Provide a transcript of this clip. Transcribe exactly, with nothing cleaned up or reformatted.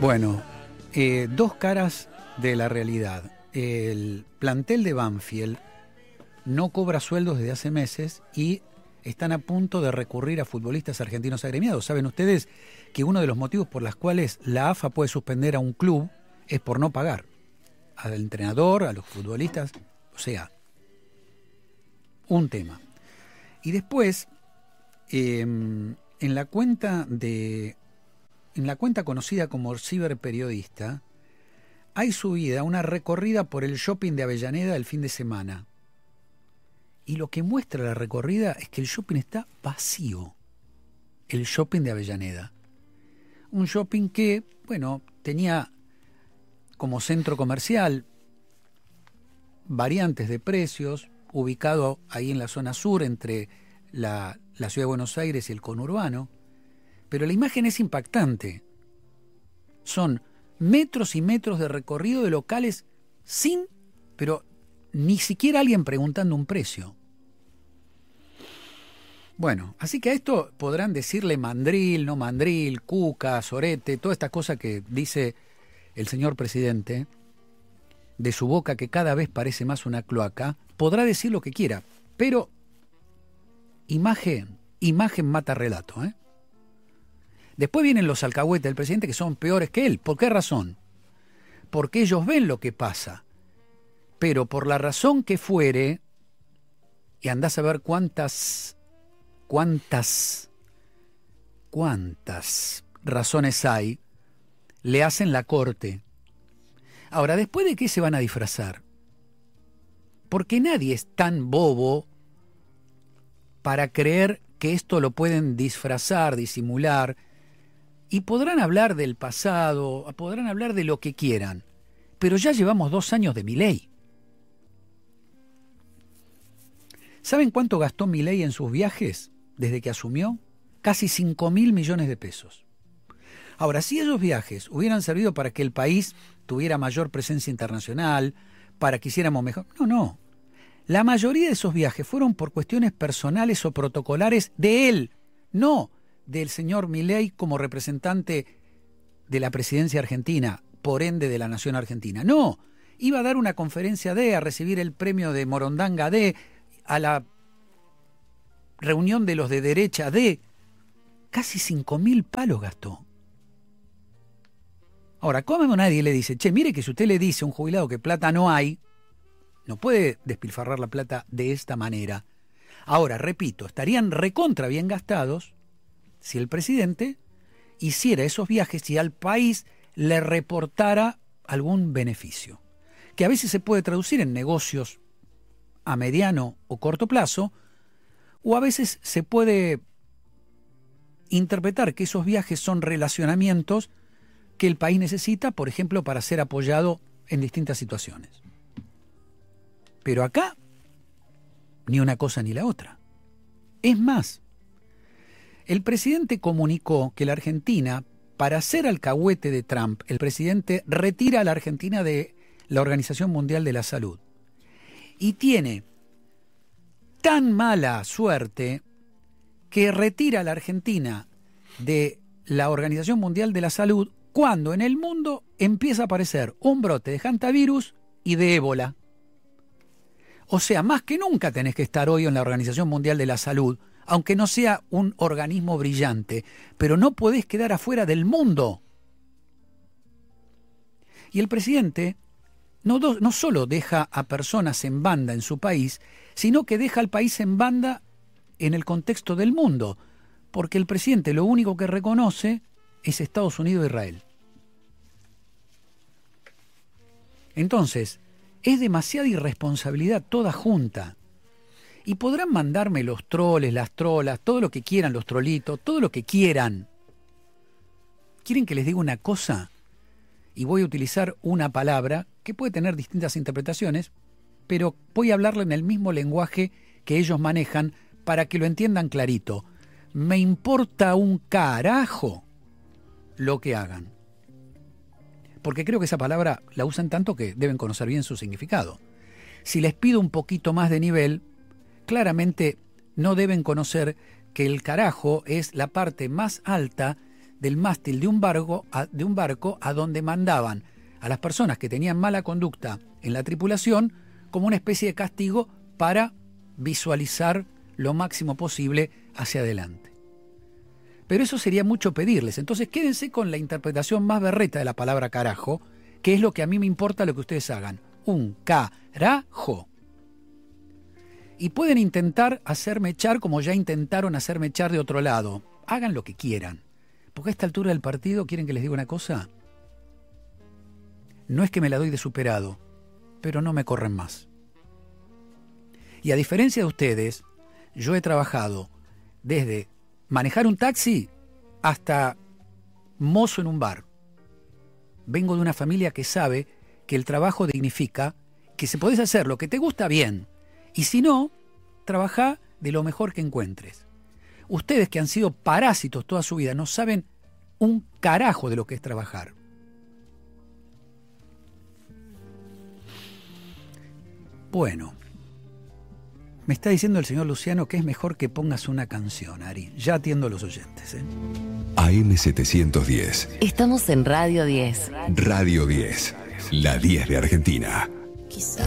Bueno, eh, dos caras de la realidad. El plantel de Banfield no cobra sueldos desde hace meses y están a punto de recurrir a futbolistas argentinos agremiados. ¿Saben ustedes que uno de los motivos por los cuales la A F A puede suspender a un club es por no pagar al entrenador, a los futbolistas? O sea, un tema. Y después, eh, en la cuenta de, en la cuenta conocida como Ciberperiodista, hay subida una recorrida por el shopping de Avellaneda el fin de semana. Y lo que muestra la recorrida es que el shopping está vacío. El shopping de Avellaneda. Un shopping que, bueno, tenía como centro comercial variantes de precios, ubicado ahí en la zona sur entre la, la ciudad de Buenos Aires y el conurbano. Pero la imagen es impactante. Son metros y metros de recorrido de locales sin, pero ni siquiera alguien preguntando un precio. Bueno, así que a esto podrán decirle mandril, no mandril, cuca, sorete, todas estas cosas que dice el señor presidente, de su boca que cada vez parece más una cloaca, podrá decir lo que quiera, pero imagen, imagen mata relato, ¿eh? Después vienen los alcahuetes del presidente que son peores que él. ¿Por qué razón? Porque ellos ven lo que pasa. Pero por la razón que fuere, y andás a ver cuántas, cuántas, cuántas razones hay, le hacen la corte. Ahora, ¿después de qué se van a disfrazar? Porque nadie es tan bobo para creer que esto lo pueden disfrazar, disimular, y podrán hablar del pasado, podrán hablar de lo que quieran, pero ya llevamos dos años de Milei. ¿Saben cuánto gastó Milei en sus viajes desde que asumió? Casi cinco mil millones de pesos. Ahora, si esos viajes hubieran servido para que el país tuviera mayor presencia internacional, para que hiciéramos mejor... No, no. La mayoría de esos viajes fueron por cuestiones personales o protocolares de él, no del señor Milei como representante de la presidencia argentina, por ende de la nación argentina. No, iba a dar una conferencia de, a recibir el premio de Morondanga de, a la reunión de los de derecha de, casi cinco mil palos gastó. Ahora, ¿cómo nadie le dice, che, mire que si usted le dice a un jubilado que plata no hay, no puede despilfarrar la plata de esta manera? Ahora, repito, estarían recontra bien gastados si el presidente hiciera esos viajes y al país le reportara algún beneficio, que a veces se puede traducir en negocios a mediano o corto plazo, o a veces se puede interpretar que esos viajes son relacionamientos que el país necesita, por ejemplo, para ser apoyado en distintas situaciones. Pero acá, ni una cosa ni la otra. Es más, el presidente comunicó que la Argentina, para hacer alcahuete de Trump, el presidente retira a la Argentina de la Organización Mundial de la Salud. Y tiene tan mala suerte que retira a la Argentina de la Organización Mundial de la Salud cuando en el mundo empieza a aparecer un brote de hantavirus y de ébola. O sea, más que nunca tenés que estar hoy en la Organización Mundial de la Salud, aunque no sea un organismo brillante, pero no podés quedar afuera del mundo. Y el presidente no, do, no solo deja a personas en banda en su país, sino que deja al país en banda en el contexto del mundo, porque el presidente lo único que reconoce es Estados Unidos e Israel. Entonces, es demasiada irresponsabilidad toda junta. Y podrán mandarme los troles, las trolas, todo lo que quieran, los trolitos, todo lo que quieran. ¿Quieren que les diga una cosa? Y voy a utilizar una palabra que puede tener distintas interpretaciones, pero voy a hablarle en el mismo lenguaje que ellos manejan para que lo entiendan clarito. Me importa un carajo lo que hagan. Porque creo que esa palabra la usan tanto que deben conocer bien su significado. Si les pido un poquito más de nivel, claramente no deben conocer que el carajo es la parte más alta del mástil de un barco a, de un barco a donde mandaban a las personas que tenían mala conducta en la tripulación como una especie de castigo para visualizar lo máximo posible hacia adelante. Pero eso sería mucho pedirles. Entonces quédense con la interpretación más berreta de la palabra carajo, que es lo que a mí me importa lo que ustedes hagan. Un carajo. Y pueden intentar hacerme echar como ya intentaron hacerme echar de otro lado. Hagan lo que quieran. Porque a esta altura del partido, ¿quieren que les diga una cosa? No es que me la doy de superado, pero no me corren más. Y a diferencia de ustedes, yo he trabajado desde manejar un taxi hasta mozo en un bar. Vengo de una familia que sabe que el trabajo dignifica, que se podés hacer lo que te gusta bien, y si no, trabajá de lo mejor que encuentres. Ustedes que han sido parásitos toda su vida no saben un carajo de lo que es trabajar. Bueno, me está diciendo el señor Luciano que es mejor que pongas una canción, Ari. Ya atiendo a los oyentes, ¿eh? A M setecientos diez. Estamos en Radio diez. Radio diez. La diez de Argentina.